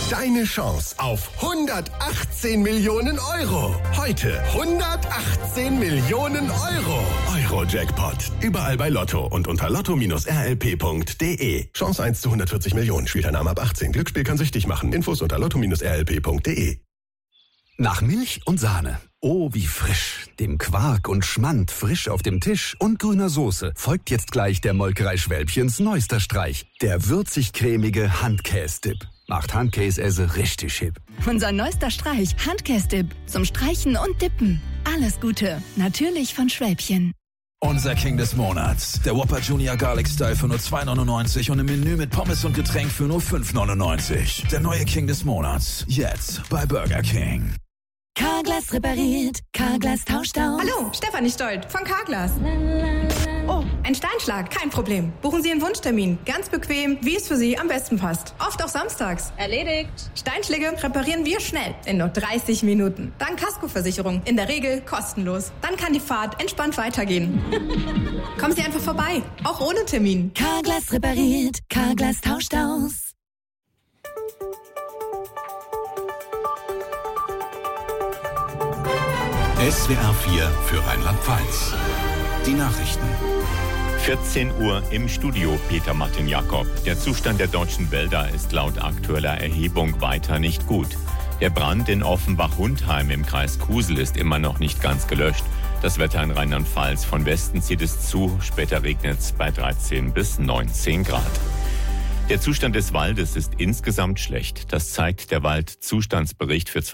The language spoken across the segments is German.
Deine Chance auf 118 Millionen Euro. Heute 118 Millionen Euro. Euro-Jackpot. Überall bei Lotto und unter lotto-rlp.de. Chance 1 zu 140 Millionen. Spielteilnahme ab 18. Glücksspiel kann süchtig machen. Infos unter lotto-rlp.de. Nach Milch und Sahne. Oh, wie frisch. Dem Quark und Schmand frisch auf dem Tisch und grüner Soße folgt jetzt gleich der Molkerei Schwälbchens neuester Streich. Der würzig-cremige Handkäse-Dip. Macht Handkäse richtig hip. Unser neuester Streich, Handkäse-Dip. Zum Streichen und Dippen. Alles Gute. Natürlich von Schwälbchen. Unser King des Monats. Der Whopper Junior Garlic Style für nur 2,99 und im Menü mit Pommes und Getränk für nur 5,99. Der neue King des Monats. Jetzt bei Burger King. Carglass repariert. Carglass tauscht aus. Hallo, Stefanie Stolt von Carglass. Oh, ein Steinschlag, kein Problem. Buchen Sie einen Wunschtermin. Ganz bequem, wie es für Sie am besten passt. Oft auch samstags. Erledigt. Steinschläge reparieren wir schnell, in nur 30 Minuten. Dank Kaskoversicherung, in der Regel kostenlos. Dann kann die Fahrt entspannt weitergehen. Kommen Sie einfach vorbei, auch ohne Termin. Carglass repariert. Carglass tauscht aus. SWR 4 für Rheinland-Pfalz. Die Nachrichten. 14 Uhr im Studio, Peter Martin Jakob. Der Zustand der deutschen Wälder ist laut aktueller Erhebung weiter nicht gut. Der Brand in Offenbach-Hundheim im Kreis Kusel ist immer noch nicht ganz gelöscht. Das Wetter in Rheinland-Pfalz. Von Westen zieht es zu, später regnet es bei 13 bis 19 Grad. Der Zustand des Waldes ist insgesamt schlecht. Das zeigt der Waldzustandsbericht für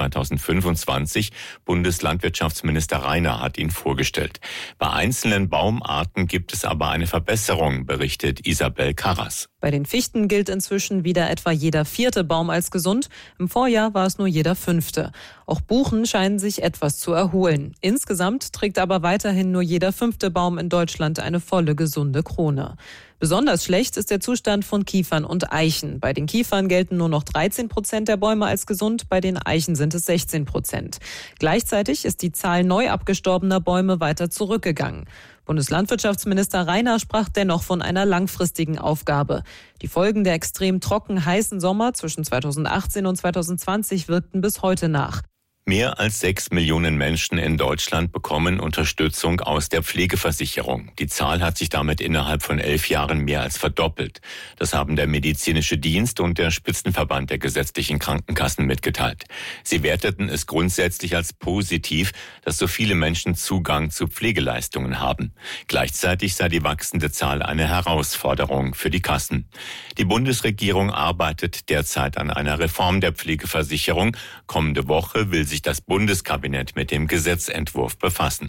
2025. Bundeslandwirtschaftsminister Rainer hat ihn vorgestellt. Bei einzelnen Baumarten gibt es aber eine Verbesserung, berichtet Isabel Karras. Bei den Fichten gilt inzwischen wieder etwa jeder 4. Baum als gesund. Im Vorjahr war es nur jeder 5. Auch Buchen scheinen sich etwas zu erholen. Insgesamt trägt aber weiterhin nur jeder 5. Baum in Deutschland eine volle gesunde Krone. Besonders schlecht ist der Zustand von Kiefern und Eichen. Bei den Kiefern gelten nur noch 13% der Bäume als gesund, bei den Eichen sind es 16%. Gleichzeitig ist die Zahl neu abgestorbener Bäume weiter zurückgegangen. Bundeslandwirtschaftsminister Rainer sprach dennoch von einer langfristigen Aufgabe. Die Folgen der extrem trocken heißen Sommer zwischen 2018 und 2020 wirkten bis heute nach. Mehr als 6 Millionen Menschen in Deutschland bekommen Unterstützung aus der Pflegeversicherung. Die Zahl hat sich damit innerhalb von 11 Jahren mehr als verdoppelt. Das haben der Medizinische Dienst und der Spitzenverband der gesetzlichen Krankenkassen mitgeteilt. Sie werteten es grundsätzlich als positiv, dass so viele Menschen Zugang zu Pflegeleistungen haben. Gleichzeitig sei die wachsende Zahl eine Herausforderung für die Kassen. Die Bundesregierung arbeitet derzeit an einer Reform der Pflegeversicherung. Kommende Woche will sich das Bundeskabinett mit dem Gesetzentwurf befassen.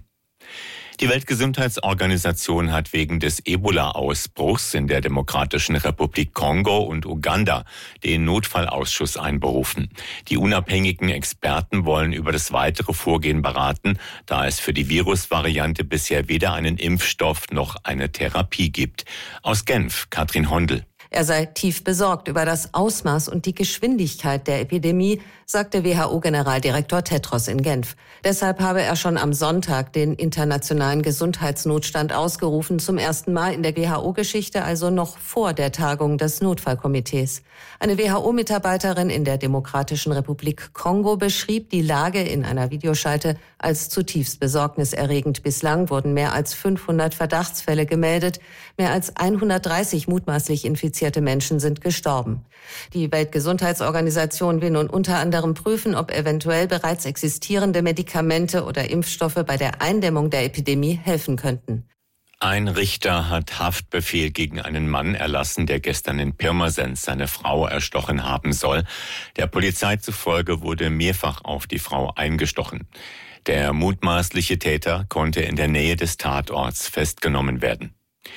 Die Weltgesundheitsorganisation hat wegen des Ebola-Ausbruchs in der Demokratischen Republik Kongo und Uganda den Notfallausschuss einberufen. Die unabhängigen Experten wollen über das weitere Vorgehen beraten, da es für die Virusvariante bisher weder einen Impfstoff noch eine Therapie gibt. Aus Genf, Katrin Hondel. Er sei tief besorgt über das Ausmaß und die Geschwindigkeit der Epidemie, sagte WHO-Generaldirektor Tedros in Genf. Deshalb habe er schon am Sonntag den internationalen Gesundheitsnotstand ausgerufen, zum ersten Mal in der WHO-Geschichte, also noch vor der Tagung des Notfallkomitees. Eine WHO-Mitarbeiterin in der Demokratischen Republik Kongo beschrieb die Lage in einer Videoschalte als zutiefst besorgniserregend. Bislang wurden mehr als 500 Verdachtsfälle gemeldet, mehr als 130 mutmaßlich infizierte Menschen sind gestorben. Die Weltgesundheitsorganisation will nun unter anderem prüfen, ob eventuell bereits existierende Medikamente oder Impfstoffe bei der Eindämmung der Epidemie helfen könnten. Ein Richter hat Haftbefehl gegen einen Mann erlassen, der gestern in Pirmasens seine Frau erstochen haben soll. Der Polizei zufolge wurde mehrfach auf die Frau eingestochen. Der mutmaßliche Täter konnte in der Nähe des Tatorts festgenommen werden.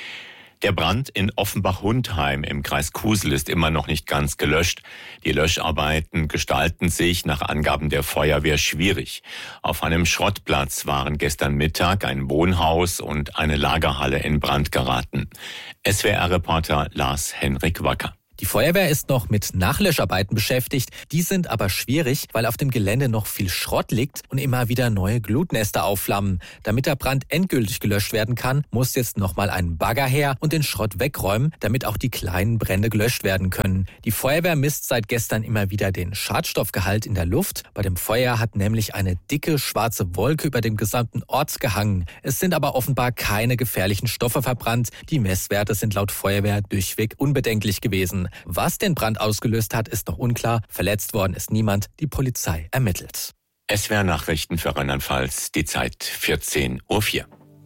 Der Brand in Offenbach-Hundheim im Kreis Kusel ist immer noch nicht ganz gelöscht. Die Löscharbeiten gestalten sich nach Angaben der Feuerwehr schwierig. Auf einem Schrottplatz waren gestern Mittag ein Wohnhaus und eine Lagerhalle in Brand geraten. SWR-Reporter Lars Henrik Wacker. Die Feuerwehr ist noch mit Nachlöscharbeiten beschäftigt. Die sind aber schwierig, weil auf dem Gelände noch viel Schrott liegt und immer wieder neue Glutnester aufflammen. Damit der Brand endgültig gelöscht werden kann, muss jetzt nochmal ein Bagger her und den Schrott wegräumen, damit auch die kleinen Brände gelöscht werden können. Die Feuerwehr misst seit gestern immer wieder den Schadstoffgehalt in der Luft. Bei dem Feuer hat nämlich eine dicke schwarze Wolke über dem gesamten Ort gehangen. Es sind aber offenbar keine gefährlichen Stoffe verbrannt. Die Messwerte sind laut Feuerwehr durchweg unbedenklich gewesen. Was den Brand ausgelöst hat, ist noch unklar. Verletzt worden ist niemand. Die Polizei ermittelt. SWR-Nachrichten für Rheinland-Pfalz, die Zeit 14:04 Uhr.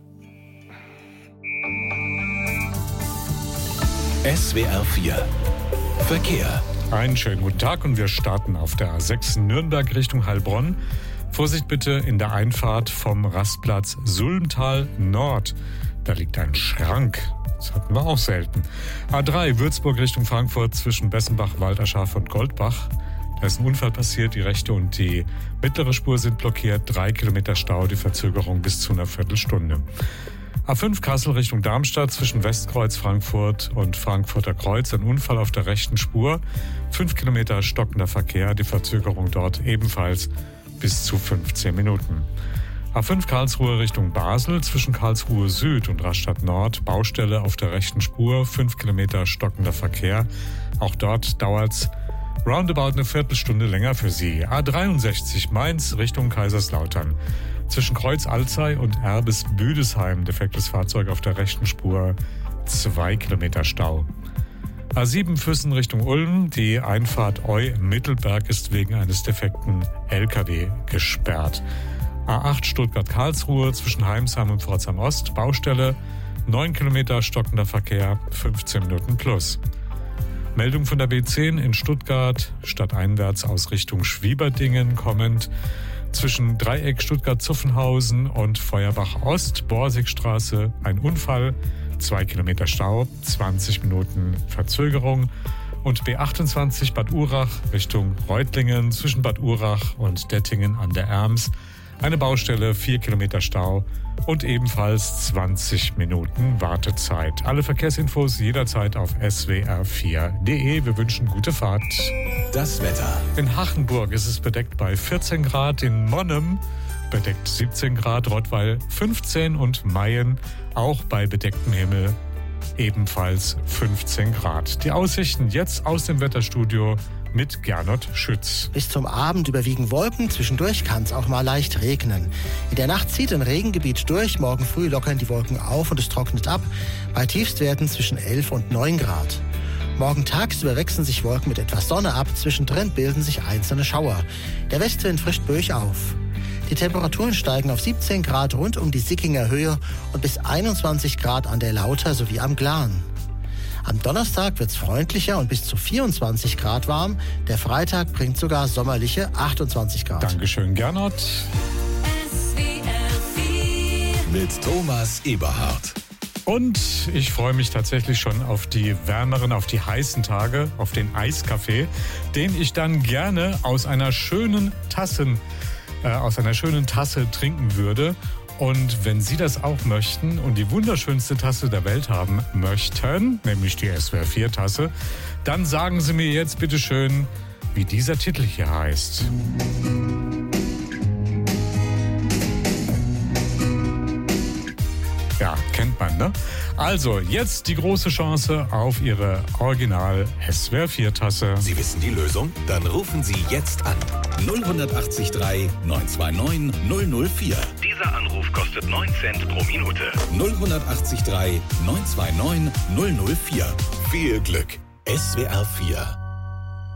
SWR 4 Verkehr. Einen schönen guten Tag und wir starten auf der A6 Nürnberg Richtung Heilbronn. Vorsicht bitte in der Einfahrt vom Rastplatz Sulmtal Nord. Da liegt ein Schrank. Das hatten wir auch selten. A3 Würzburg Richtung Frankfurt zwischen Bessenbach, Walterschaf und Goldbach. Da ist ein Unfall passiert. Die rechte und die mittlere Spur sind blockiert. 3 Kilometer Stau, die Verzögerung bis zu einer Viertelstunde. A5 Kassel Richtung Darmstadt zwischen Westkreuz Frankfurt und Frankfurter Kreuz. Ein Unfall auf der rechten Spur. 5 Kilometer stockender Verkehr. Die Verzögerung dort ebenfalls bis zu 15 Minuten. A5 Karlsruhe Richtung Basel zwischen Karlsruhe Süd und Rastatt Nord. Baustelle auf der rechten Spur, 5 Kilometer stockender Verkehr. Auch dort dauert's roundabout eine Viertelstunde länger für Sie. A63 Mainz Richtung Kaiserslautern. Zwischen Kreuz Alzey und Erbes Büdesheim defektes Fahrzeug auf der rechten Spur, 2 Kilometer Stau. A7 Füssen Richtung Ulm. Die Einfahrt Eu-Mittelberg ist wegen eines defekten LKW gesperrt. A8 Stuttgart-Karlsruhe zwischen Heimsheim und Pforzheim Ost. Baustelle, 9 Kilometer stockender Verkehr, 15 Minuten plus. Meldung von der B10 in Stuttgart, stadteinwärts aus Richtung Schwieberdingen kommend. Zwischen Dreieck Stuttgart-Zuffenhausen und Feuerbach-Ost, Borsigstraße, ein Unfall, 2 Kilometer Stau, 20 Minuten Verzögerung. Und B28 Bad Urach Richtung Reutlingen zwischen Bad Urach und Dettingen an der Erms. Eine Baustelle, 4 Kilometer Stau und ebenfalls 20 Minuten Wartezeit. Alle Verkehrsinfos jederzeit auf swr4.de. Wir wünschen gute Fahrt. Das Wetter. In Hachenburg ist es bedeckt bei 14 Grad, in Monnem bedeckt 17 Grad, Rottweil 15 und Mayen auch bei bedecktem Himmel ebenfalls 15 Grad. Die Aussichten jetzt aus dem Wetterstudio mit Gernot Schütz. Bis zum Abend überwiegen Wolken, zwischendurch kann es auch mal leicht regnen. In der Nacht zieht ein Regengebiet durch, morgen früh lockern die Wolken auf und es trocknet ab, bei Tiefstwerten zwischen 11 und 9 Grad. Morgen tagsüber wechseln sich Wolken mit etwas Sonne ab, zwischendrin bilden sich einzelne Schauer. Der Westwind frischt böig auf. Die Temperaturen steigen auf 17 Grad rund um die Sickinger Höhe und bis 21 Grad an der Lauter sowie am Glan. Am Donnerstag wird's freundlicher und bis zu 24 Grad warm. Der Freitag bringt sogar sommerliche 28 Grad. Dankeschön, Gernot. Mit Thomas Eberhardt. Und ich freue mich tatsächlich schon auf die wärmeren, auf die heißen Tage, auf den Eiskaffee, den ich dann gerne aus einer schönen Tasse trinken würde. Und wenn Sie das auch möchten und die wunderschönste Tasse der Welt haben möchten, nämlich die SWR 4 Tasse, dann sagen Sie mir jetzt bitte schön, wie dieser Titel hier heißt. Ja, kennt man, ne? Also, jetzt die große Chance auf Ihre Original SWR 4 Tasse. Sie wissen die Lösung? Dann rufen Sie jetzt an. 0183 929 004. Dieser Anruf kostet 9 Cent pro Minute. 0183 929 004. Viel Glück. SWR 4